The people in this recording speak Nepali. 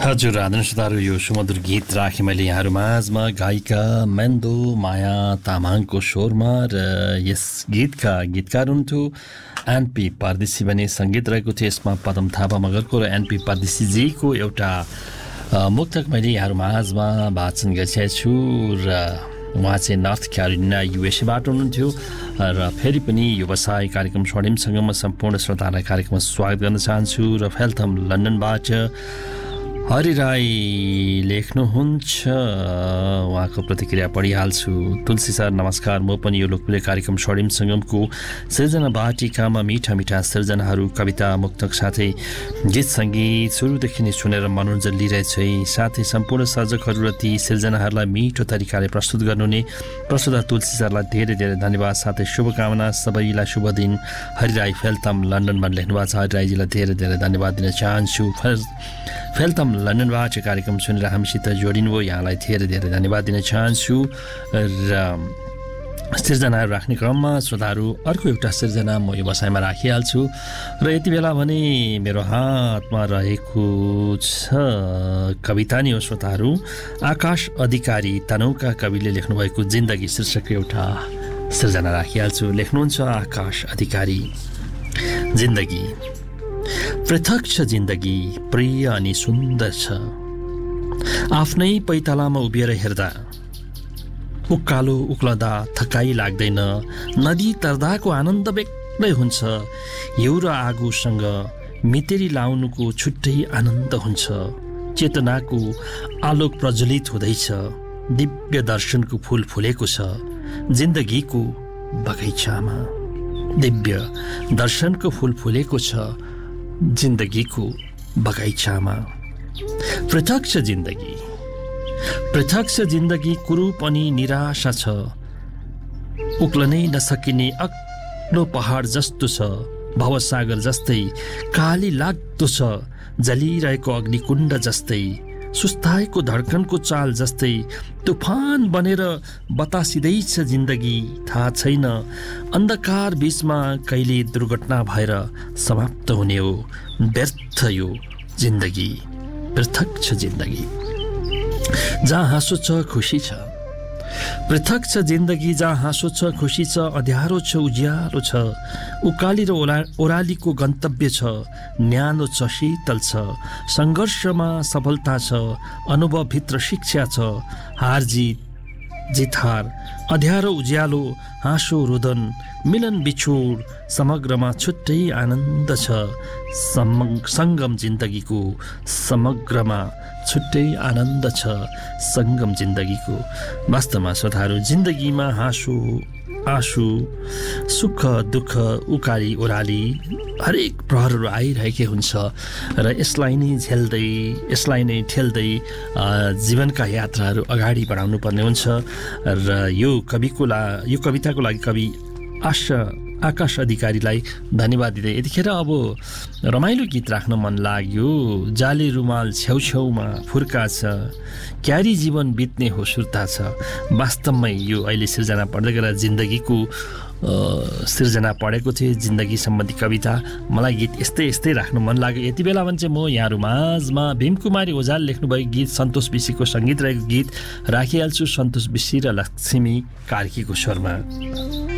हजुर आदरणीय श्रोताहरू, यो सुमधुर गीत राखेँ मैले यहाँहरू माझमा गायिका मेन्दो माया तामाङको स्वरमा र यस गीतका गीतकार हुनुहुन्थ्यो एनपी परदेशी भने सङ्गीत रहेको थियो यसमा पदम थापा मगरको र एनपी परदेशीजीको एउटा मुक्तक मैले यहाँहरू माझमा वाचन गरिसकेको छु र उहाँ चाहिँ नर्थ क्यारोलिना युएसएबाट हुनुहुन्थ्यो र फेरि पनि व्यवसाय कार्यक्रम स्वर्णिमसँग म सम्पूर्ण श्रोतालाई कार्यक्रममा स्वागत गर्न चाहन्छु र फेल्थम लन्डनबाट हरि राई लेख्नुहुन्छ, उहाँको प्रतिक्रिया पढिहाल्छु। तुलसी सर नमस्कार, म पनि यो लोकप्रिय कार्यक्रम स्वर्णिम सङ्गमको सृजना वाटिकामा मिठा मिठा सृजनाहरू कविता मुक्तक साथै गीत सङ्गीत सुरुदेखि नै सुनेर मनोरञ्जन लिइरहेछु है। साथै सम्पूर्ण सर्जकहरू र ती सृजनाहरूलाई मिठो तरिकाले प्रस्तुत गर्नुहुने प्रस्तुता तुलसी सरलाई धेरै धेरै धन्यवाद, साथै शुभकामना सबैलाई शुभ दिन। हरि राई फेल्थम लन्डनबाट लेख्नुभएको छ, हरि राईजीलाई धेरै धेरै धन्यवाद दिन चाहन्छु। फेल्थम लन्डनबाट कार्यक्रम सुनेर हामीसित जोडिनुभयो, यहाँलाई धेरै धेरै धन्यवाद दिन चाहन्छु। र सिर्जनाहरू राख्ने क्रममा श्रोताहरू अर्को एउटा सिर्जना म यो बसाइमा राखिहाल्छु र यति बेला भने मेरो हातमा रहेको छ कविता नि हो श्रोताहरू। आकाश अधिकारी तनहुका कविले लेख्नुभएको जिन्दगी शीर्षकको एउटा सिर्जना राखिहाल्छु। लेख्नुहुन्छ आकाश अधिकारी। जिन्दगी पृथक छ, जिन्दगी प्रिय अनि सुन्दर छ। आफ्नै पैतालामा उभिएर हेर्दा उकालो उक्लदा थकाइ लाग्दैन। नदी तर्दाको आनन्द बेग्लै हुन्छ। हिउँ र आगोसँग मितेरी लाउनुको छुट्टै आनन्द हुन्छ। चेतनाको आलोक प्रज्वलित हुँदैछ। दिव्य दर्शनको फुल फुलेको छ जिन्दगीको बगैँचामा। दिव्य दर्शनको फुल फुलेको छ जिन्दगीको बगैँचामा। पृथक छ जिन्दगी, पृथक छ जिन्दगी, कुरूप अनि निराशा छ। उक्लनै नसकिने अग्लो पहाड जस्तो छ। भवसागर जस्तै काली लाग्दो छ। जलिरहेको अग्निकुण्ड जस्तै, सुस्ताएको धड्कनको चाल जस्तै तुफान बनेर बतासिँदैछ जिन्दगी। थाहा छैन अन्धकार बीचमा कहिले दुर्घटना भएर समाप्त हुने हो। व्यर्थ यो जिन्दगी, पृथक छ जिन्दगी। जहाँ हाँसो छ खुसी छ। पृथक छ जिन्दगी, जहाँ हाँसो छ खुसी छ। अँध्यारो छ उज्यालो छ। उकाली र ओह्रालीको गन्तव्य छ। न्यानो छ शीतल छ। सङ्घर्षमा सफलता छ। अनुभवभित्र शिक्षा छ। हार जित, जित हार, अँध्यारो उज्यालो, हाँसो रुदन, मिलन बिछोड, समग्रमा छुट्टै आनन्द छ। सङ्गम जिन्दगीको समग्रमा छुट्टै आनन्द छ। सङ्गम जिन्दगीको। वास्तवमा श्रोताहरू, जिन्दगीमा हाँसो आँसु, सुख दुःख, उकाली ओह्राली हरेक प्रहरहरू आइरहेकै हुन्छ र यसलाई नै झेल्दै, यसलाई नै ठेल्दै जीवनका यात्राहरू अगाडि बढाउनु पर्ने हुन्छ। र यो कविताको लागि कवि आकाश अधिकारीलाई धन्यवाद दिँदै यतिखेर अब रमाइलो गीत राख्न मन लाग्यो। जाले रुमाल छेउछेउमा फुर्का छ। क्यारी जीवन बित्ने हो सुर्ता छ। वास्तवमै यो अहिले सिर्जना पढ्दै गरेर जिन्दगीको सिर्जना पढेको थिएँ, जिन्दगी सम्बन्धी कविता। मलाई गीत यस्तै यस्तै राख्नु मन लाग्यो। यति बेला भने चाहिँ म यहाँहरू माझमा भीमकुमारी ओझाल लेख्नुभएको गीत, सन्तोष विशीको सङ्गीत रहेको गीत राखिहाल्छु। सन्तोष विशी र लक्ष्मी कार्कीको स्वरमा।